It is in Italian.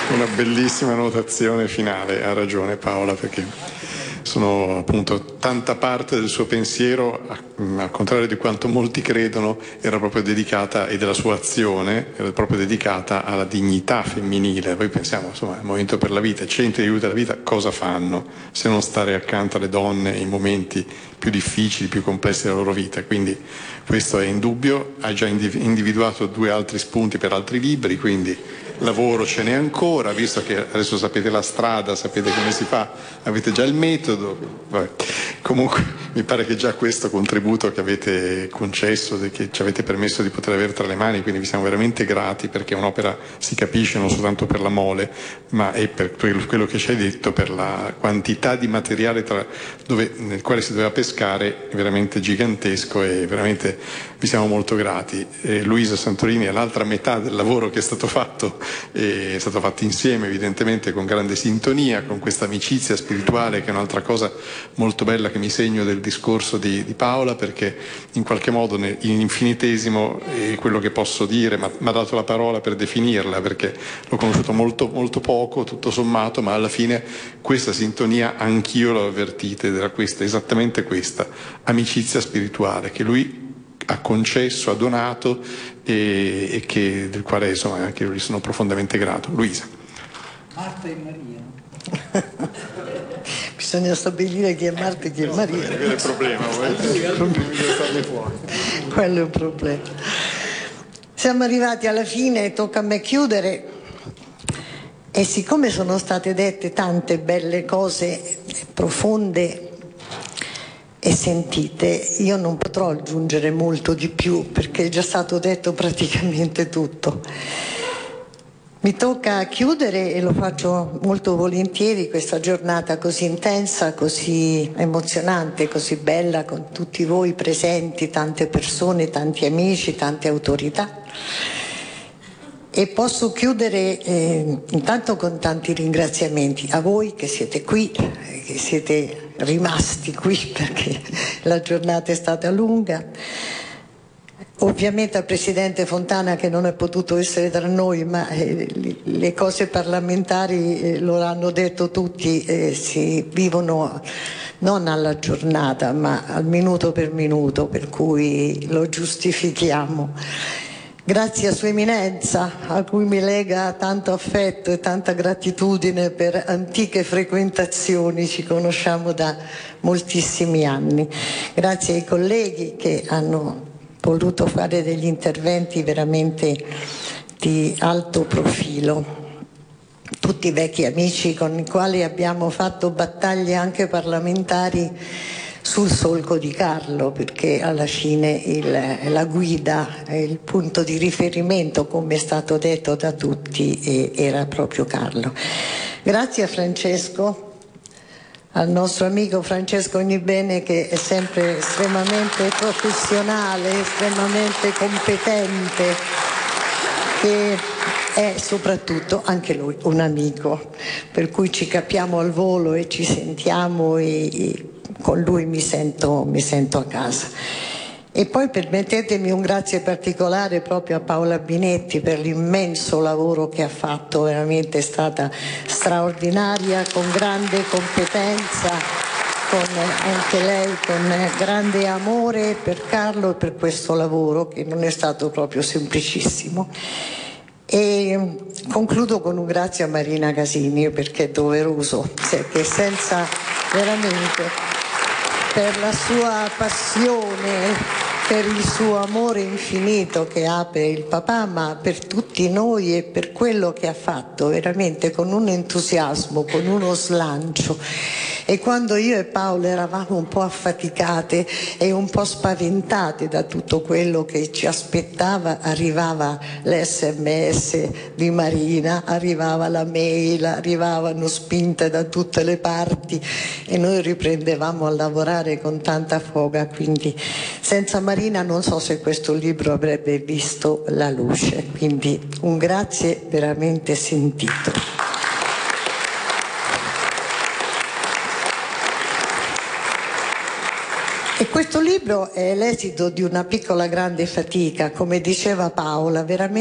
una bellissima notazione finale, ha ragione Paola, perché sono appunto tanta parte del suo pensiero, al contrario di quanto molti credono, era proprio dedicata, e della sua azione era proprio dedicata alla dignità femminile. Poi pensiamo, insomma, il Movimento per la Vita, i centri di aiuto alla vita cosa fanno se non stare accanto alle donne in momenti più difficili, più complessi della loro vita? Quindi questo è indubbio. Ha già individuato 2 altri spunti per altri libri, quindi lavoro ce n'è ancora, visto che adesso sapete la strada, sapete come si fa, avete già il metodo. Vabbè. Comunque mi pare che già questo contributo che avete concesso, che ci avete permesso di poter avere tra le mani, quindi vi siamo veramente grati, perché un'opera si capisce non soltanto per la mole, ma è per quello che ci hai detto, per la quantità di materiale nel quale si doveva pescare, è veramente gigantesco, e veramente vi siamo molto grati. Luisa Santorini è l'altra metà del lavoro che è stato fatto insieme, evidentemente con grande sintonia, con questa amicizia spirituale, che è un'altra cosa molto bella che mi segno del discorso di Paola, perché in qualche modo in infinitesimo è quello che posso dire, ma mi ha dato la parola per definirla, perché l'ho conosciuto molto, molto poco, tutto sommato, ma alla fine questa sintonia anch'io l'ho avvertita, ed era esattamente questa amicizia spirituale che lui ha concesso, ha donato, e del quale insomma anche io gli sono profondamente grato. Luisa. Marta e Maria. Bisogna stabilire chi è Marta e chi è Maria. Quello è il problema, quello è un problema. Siamo arrivati alla fine, tocca a me chiudere, e siccome sono state dette tante belle cose profonde e sentite, io non potrò aggiungere molto di più, perché è già stato detto praticamente tutto. Mi tocca chiudere, e lo faccio molto volentieri, questa giornata così intensa, così emozionante, così bella, con tutti voi presenti, tante persone, tanti amici, tante autorità. E posso chiudere intanto con tanti ringraziamenti a voi che siete qui, che siete rimasti qui perché la giornata è stata lunga. Ovviamente al Presidente Fontana, che non è potuto essere tra noi, ma le cose parlamentari lo hanno detto tutti, si vivono non alla giornata ma al minuto per minuto, per cui lo giustifichiamo. Grazie a Sua Eminenza, a cui mi lega tanto affetto e tanta gratitudine per antiche frequentazioni, ci conosciamo da moltissimi anni. Grazie ai colleghi che hanno voluto fare degli interventi veramente di alto profilo. Tutti vecchi amici con i quali abbiamo fatto battaglie anche parlamentari sul solco di Carlo, perché alla fine la guida, il punto di riferimento, come è stato detto da tutti, era proprio Carlo. Grazie a Francesco, al nostro amico Francesco Ognibene, che è sempre estremamente professionale, estremamente competente, che è soprattutto anche lui un amico, per cui ci capiamo al volo e ci sentiamo, e con lui mi sento a casa. E poi permettetemi un grazie particolare proprio a Paola Binetti per l'immenso lavoro che ha fatto, veramente è stata straordinaria, con grande competenza, con anche lei con grande amore per Carlo e per questo lavoro che non è stato proprio semplicissimo. E concludo con un grazie a Marina Casini, perché è doveroso, che senza veramente, per la sua passione, per il suo amore infinito che ha per il papà, ma per tutti noi, e per quello che ha fatto veramente con un entusiasmo, con uno slancio. E quando io e Paola eravamo un po' affaticate e un po' spaventate da tutto quello che ci aspettava, arrivava l'SMS di Marina, arrivava la mail, arrivavano spinte da tutte le parti, e noi riprendevamo a lavorare con tanta foga. Quindi senza Marina non so se questo libro avrebbe visto la luce, quindi un grazie veramente sentito. E questo libro è l'esito di una piccola grande fatica, come diceva Paola, veramente